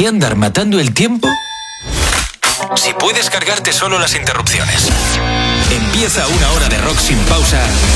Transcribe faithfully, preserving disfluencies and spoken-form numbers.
qué andar matando el tiempo si puedes cargarte solo las interrupciones? Empieza una hora de rock sin pausa